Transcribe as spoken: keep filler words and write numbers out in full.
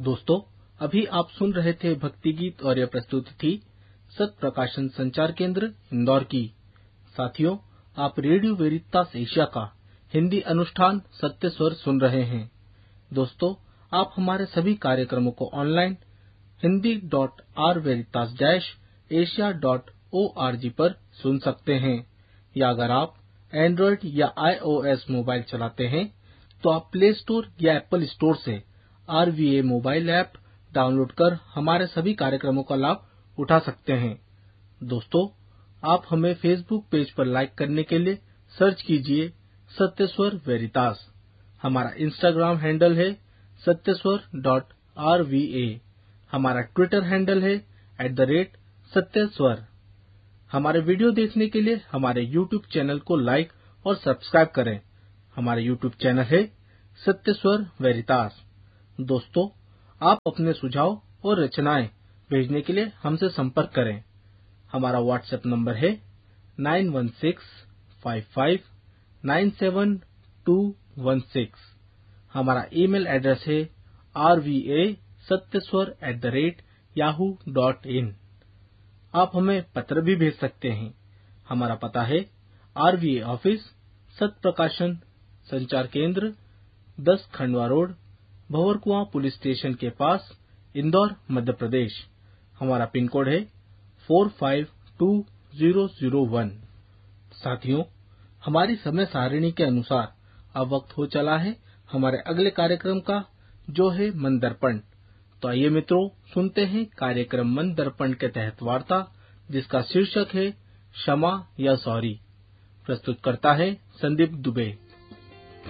दोस्तों, अभी आप सुन रहे थे भक्ति गीत और यह प्रस्तुति थी सत प्रकाशन संचार केंद्र इंदौर की। साथियों, आप रेडियो वेरितास एशिया का हिंदी अनुष्ठान सत्य स्वर सुन रहे हैं। दोस्तों, आप हमारे सभी कार्यक्रमों को online Hindi dot are वेरितास dash Asia dot O R G पर सुन सकते हैं, या अगर आप एंड्रॉइड या आई ओ एस मोबाइल चलाते हैं तो आप प्ले स्टोर या एप्पल स्टोर से are V A mobile app download कर हमारे सभी कार्यक्रमों का लाभ उठा सकते हैं। दोस्तों, आप हमें फेसबुक पेज पर लाइक करने के लिए सर्च कीजिए सत्य स्वर वेरितास। हमारा इंस्टाग्राम हैंडल है सत्यस्वर डॉट आर वी ए। हमारा ट्विटर हैंडल है एट द रेट सत्य स्वर। हमारे वीडियो देखने के लिए हमारे यूट्यूब चैनल को लाइक और सब्सक्राइब करें। हमारा यूट्यूब चैनल है सत्य स्वर वेरितास। दोस्तों, आप अपने सुझाव और रचनाएं भेजने के लिए हमसे संपर्क करें। हमारा व्हाट्सएप नंबर है nine one six five five nine seven to one six. हमारा ईमेल एड्रेस है are V A सत्यस्वर at the rate Yahoo dot in. आप हमें पत्र भी भेज सकते हैं। हमारा पता है आर वी ए ऑफिस, सत प्रकाशन संचार केंद्र, दस Khandwa road, Bhanwarkuan police station के पास, इंदौर, मध्य प्रदेश। हमारा पिन कोड है four five to zero zero one. साथियों, हमारी समय सारिणी के अनुसार अब वक्त हो चला है हमारे अगले कार्यक्रम का, जो है मन दर्पण। तो आइए मित्रों, सुनते हैं कार्यक्रम मन दर्पण के तहत वार्ता, जिसका शीर्षक है क्षमा या सॉरी। प्रस्तुत करता है संदीप दुबे।